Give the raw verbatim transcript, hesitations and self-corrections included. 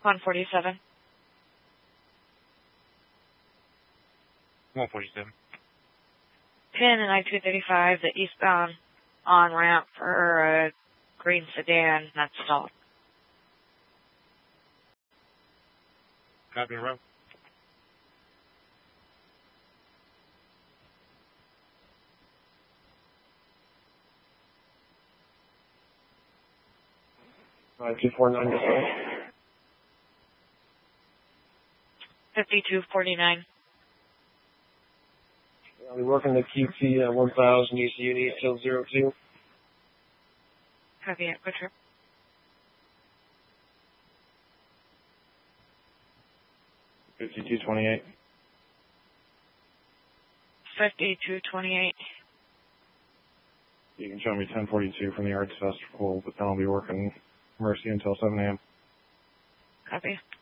one forty-seven. one forty-seven. Pin in I two thirty-five, the eastbound on-ramp for a green sedan that's stalled. Copy and route. Uh, two four nine. fifty-two forty-nine. I'll be working the Q T uh, one thousand E C U need till zero two. Copy it, Butcher. fifty-two twenty-eight. fifty-two twenty-eight. You can show me ten forty-two from the Arts Festival, but then I'll be working Mercy until seven a.m. Copy.